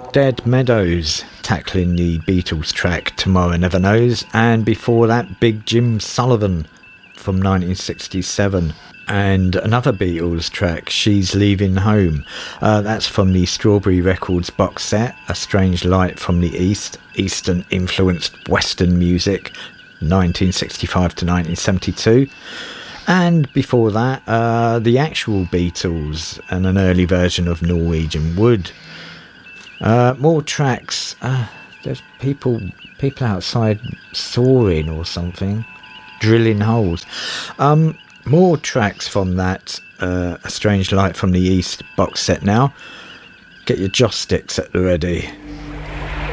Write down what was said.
Dead Meadows tackling the Beatles track Tomorrow Never Knows, and before that Big Jim Sullivan from 1967, and another Beatles track, She's Leaving Home. That's from the Strawberry Records box set, A Strange Light from the East, Eastern influenced Western music, 1965 to 1972. And before that, the actual Beatles and an early version of Norwegian Wood. More tracks. There's people outside sawing or something, drilling holes. More tracks from that A Strange Light from the East box set now. Get your joss sticks at the ready.